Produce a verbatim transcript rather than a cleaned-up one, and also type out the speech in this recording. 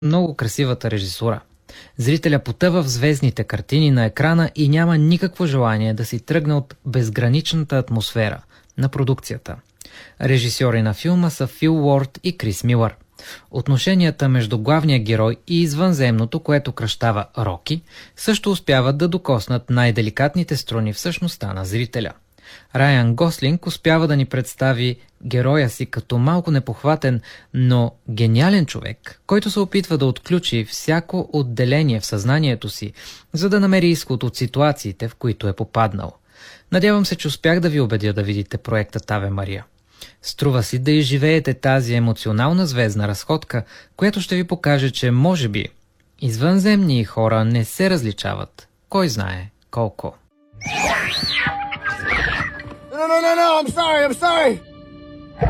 Много красивата режисура. Зрителя потъва в звездните картини на екрана и няма никакво желание да си тръгне от безграничната атмосфера на продукцията. Режисьори на филма са Фил Лорд и Крис Милър. Отношенията между главния герой и извънземното, което кръщава Роки, също успяват да докоснат най-деликатните струни в същността на зрителя. Райан Гослинг успява да ни представи героя си като малко непохватен, но гениален човек, който се опитва да отключи всяко отделение в съзнанието си, за да намери изход от ситуациите, в които е попаднал. Надявам се, че успях да ви убедя да видите проектът Аве Мария. Струва си да изживеете тази емоционална звездна разходка, която ще ви покаже, че може би извънземни хора не се различават. Кой знае колко. No, no, no, no, I'm sorry, I'm sorry.